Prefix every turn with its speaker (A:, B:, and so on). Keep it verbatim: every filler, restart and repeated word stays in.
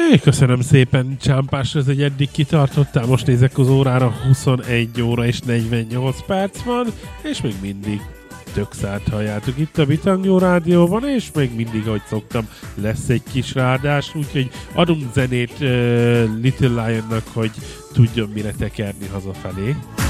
A: É, köszönöm szépen, Csámpás, ez egy eddig kitartottál. Most nézek az órára, huszonegy óra és negyvennyolc perc van, és még mindig tök szárt halljátok itt a Bitangó Rádióban, és még mindig, ahogy szoktam, lesz egy kis ráadás, úgyhogy adunk zenét uh, Little Lionnak, hogy tudjon mire tekerni hazafelé.